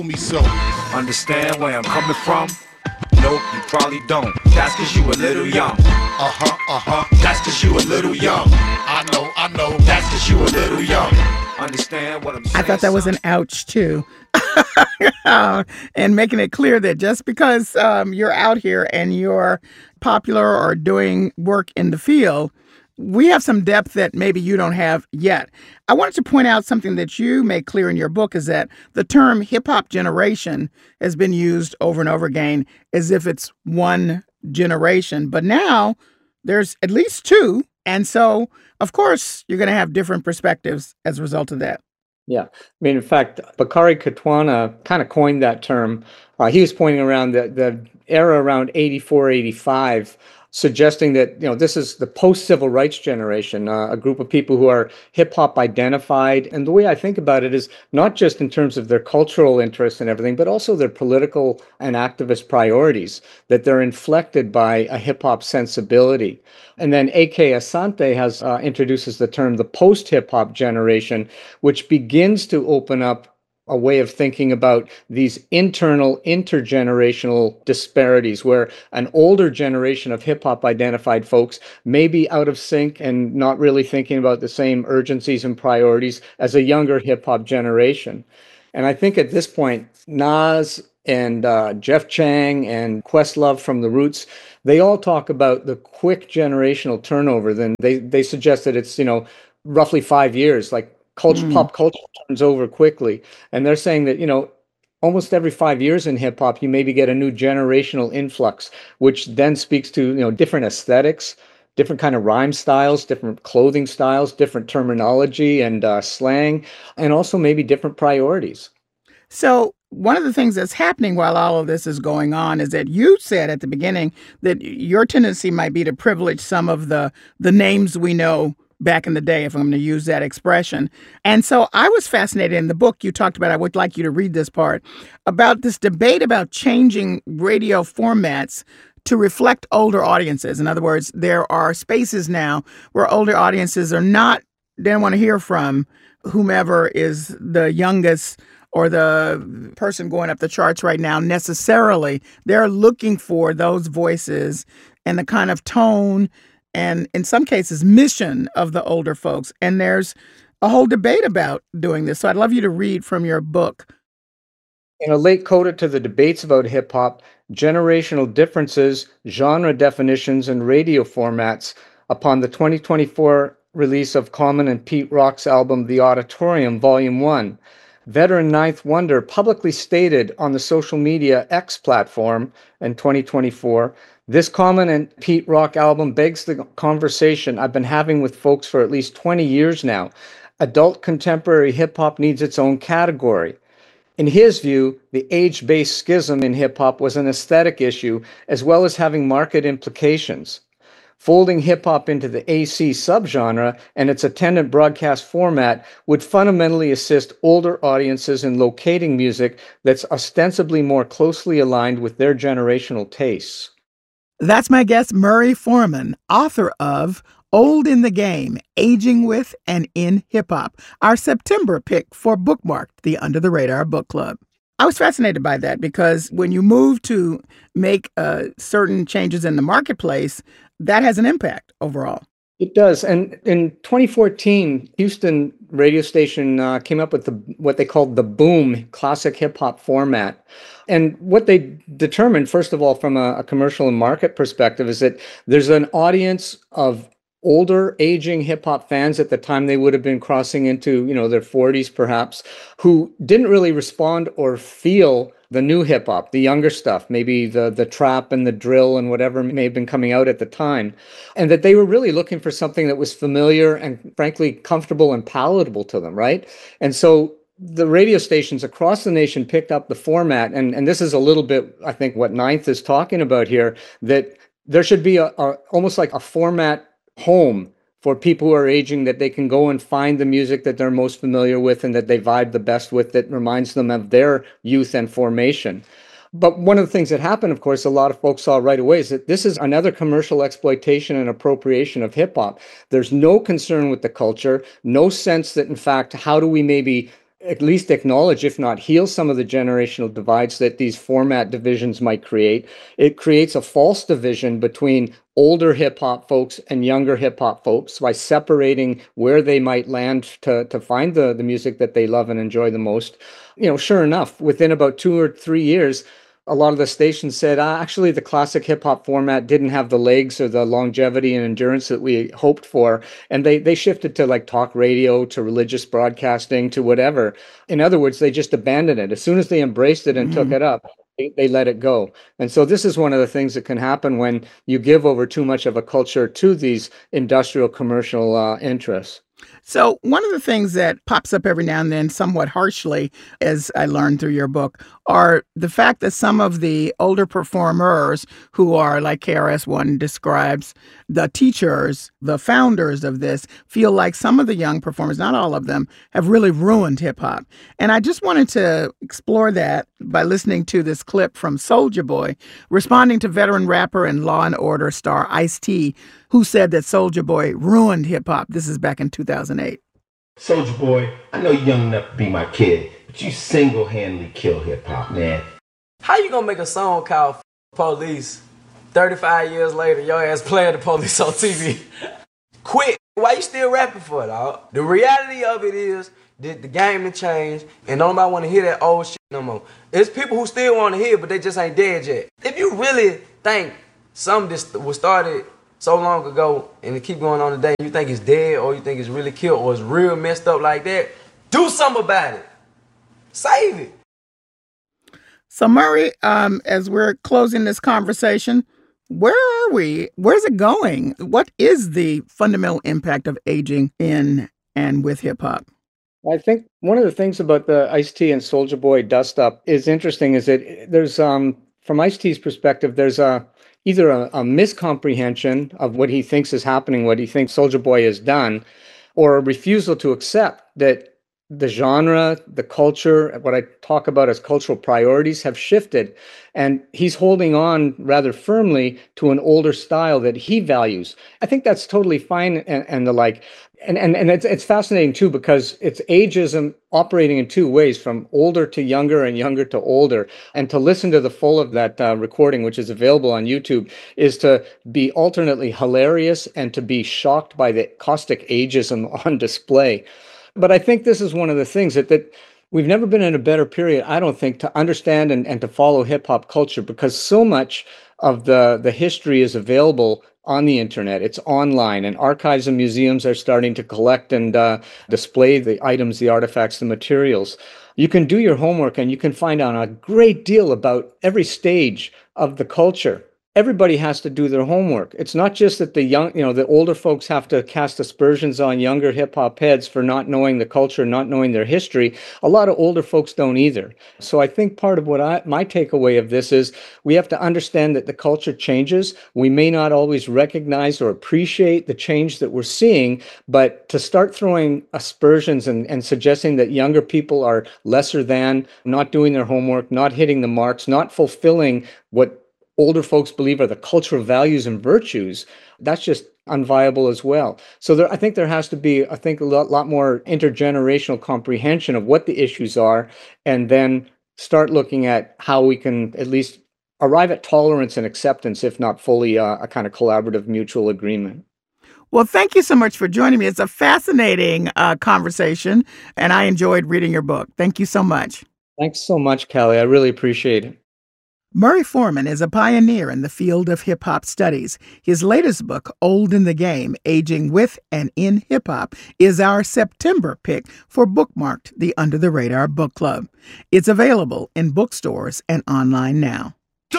Me so. Understand where I'm coming from? Nope, you probably don't. That's cause you a little young. That's cause you a little young. I know. That's cause you a little young. Understand what I'm saying? I thought that was an ouch too. And making it clear that just because you're out here and you're popular or doing work in the field, we have some depth that maybe you don't have yet. I wanted to point out something that you make clear in your book is that the term hip hop generation has been used over and over again as if it's one generation. But now there's at least two. And so, of course, you're going to have different perspectives as a result of that. Yeah. I mean, in fact, Bakari Katwana kind of coined that term. He was pointing around the era around 84, 85, suggesting that, this is the post-civil rights generation, a group of people who are hip-hop identified. And the way I think about it is not just in terms of their cultural interests and everything, but also their political and activist priorities, that they're inflected by a hip-hop sensibility. And then A.K. Asante introduces the term the post-hip-hop generation, which begins to open up a way of thinking about these internal intergenerational disparities where an older generation of hip-hop identified folks may be out of sync and not really thinking about the same urgencies and priorities as a younger hip-hop generation. And I think at this point, Nas and Jeff Chang and Questlove from The Roots, they all talk about the quick generational turnover. Then they suggest that it's, roughly 5 years, like pop culture turns over quickly. And they're saying that, almost every 5 years in hip hop, you maybe get a new generational influx, which then speaks to, different aesthetics, different kind of rhyme styles, different clothing styles, different terminology and slang, and also maybe different priorities. So one of the things that's happening while all of this is going on is that you said at the beginning that your tendency might be to privilege some of the names we know back in the day, if I'm going to use that expression. And so I was fascinated in the book you talked about, I would like you to read this part, about this debate about changing radio formats to reflect older audiences. In other words, there are spaces now where older audiences they don't want to hear from whomever is the youngest or the person going up the charts right now necessarily. They're looking for those voices and the kind of tone and in some cases, mission of the older folks. And there's a whole debate about doing this. So I'd love you to read from your book. In a late coda to the debates about hip hop, generational differences, genre definitions, and radio formats upon the 2024 release of Common and Pete Rock's album, The Auditorium, Volume 1. Veteran Ninth Wonder publicly stated on the social media X platform in 2024, this Common and Pete Rock album begs the conversation I've been having with folks for at least 20 years now. Adult contemporary hip-hop needs its own category. In his view, the age-based schism in hip-hop was an aesthetic issue as well as having market implications. Folding hip-hop into the AC subgenre and its attendant broadcast format would fundamentally assist older audiences in locating music that's ostensibly more closely aligned with their generational tastes. That's my guest, Murray Foreman, author of Old in the Game, Aging with and in Hip Hop, our September pick for Bookmarked, the Under the Radar Book Club. I was fascinated by that because when you move to make certain changes in the marketplace, that has an impact overall. It does. And in 2014, Houston radio station came up with what they called the Boom classic hip hop format. And what they determined, first of all, from a commercial and market perspective, is that there's an audience of older, aging hip hop fans at the time they would have been crossing into, their 40s perhaps, who didn't really respond or feel the new hip hop, the younger stuff, maybe the trap and the drill and whatever may have been coming out at the time. And that they were really looking for something that was familiar and frankly comfortable and palatable to them, right? And so the radio stations across the nation picked up the format. And this is a little bit, I think, what Ninth is talking about here, that there should be almost like a format home for people who are aging, that they can go and find the music that they're most familiar with and that they vibe the best with, that reminds them of their youth and formation. But one of the things that happened, of course, a lot of folks saw right away is that this is another commercial exploitation and appropriation of hip hop. There's no concern with the culture, no sense that, in fact, how do we maybe at least acknowledge, if not heal, some of the generational divides that these format divisions might create. It creates a false division between older hip hop folks and younger hip hop folks by separating where they might land to find the music that they love and enjoy the most. Sure enough, within about 2 or 3 years, a lot of the stations said, actually, the classic hip hop format didn't have the legs or the longevity and endurance that we hoped for. And they shifted to like talk radio, to religious broadcasting, to whatever. In other words, they just abandoned it. As soon as they embraced it and took it up, they let it go. And so this is one of the things that can happen when you give over too much of a culture to these industrial commercial interests. So one of the things that pops up every now and then, somewhat harshly, as I learned through your book, are the fact that some of the older performers who are, like KRS-One describes, the teachers, the founders of this, feel like some of the young performers, not all of them, have really ruined hip-hop. And I just wanted to explore that by listening to this clip from Soulja Boy, responding to veteran rapper and Law and Order star Ice-T, who said that Soulja Boy ruined hip-hop. This is back in 2008. Soulja Boy, I know you're young enough to be my kid, but you single-handedly kill hip-hop, man. How you gonna make a song called Police 35 years later, your ass playing the police on TV? Quit. Why you still rapping for it, dog? The reality of it is that the game has changed and nobody want to hear that old shit no more. It's people who still want to hear, but they just ain't dead yet. If you really think something this was started so long ago and it keep going on today, you think it's dead or you think it's really killed or it's real messed up like that, do something about it. Save it. So Murray, as we're closing this conversation, where are we? Where's it going? What is the fundamental impact of aging in and with hip hop? I think one of the things about the Ice-T and Soulja Boy dust up is interesting is that there's, from Ice-T's perspective, there's either a miscomprehension of what he thinks is happening, what he thinks Soulja Boy has done, or a refusal to accept that the genre, the culture, what I talk about as cultural priorities have shifted. And he's holding on rather firmly to an older style that he values. I think that's totally fine and the like. And it's fascinating too, because it's ageism operating in two ways, from older to younger and younger to older. And to listen to the full of that recording, which is available on YouTube, is to be alternately hilarious and to be shocked by the caustic ageism on display. But I think this is one of the things that we've never been in a better period, I don't think, to understand and to follow hip hop culture, because so much of the history is available on the internet. It's online, and archives and museums are starting to collect and display the items, the artifacts, the materials. You can do your homework and you can find out a great deal about every stage of the culture. Everybody has to do their homework. It's not just that the older folks have to cast aspersions on younger hip hop heads for not knowing the culture, not knowing their history. A lot of older folks don't either. So I think part of what my takeaway of this is we have to understand that the culture changes. We may not always recognize or appreciate the change that we're seeing, but to start throwing aspersions and suggesting that younger people are lesser than, not doing their homework, not hitting the marks, not fulfilling what older folks believe are the cultural values and virtues, that's just unviable as well. So I think there has to be, a lot more intergenerational comprehension of what the issues are, and then start looking at how we can at least arrive at tolerance and acceptance, if not fully a kind of collaborative mutual agreement. Well, thank you so much for joining me. It's a fascinating conversation, and I enjoyed reading your book. Thank you so much. Thanks so much, Callie. I really appreciate it. Murray Foreman is a pioneer in the field of hip-hop studies. His latest book, Old in the Game, Aging with and in Hip-Hop, is our September pick for Bookmarked, the Under the Radar Book Club. It's available in bookstores and online now.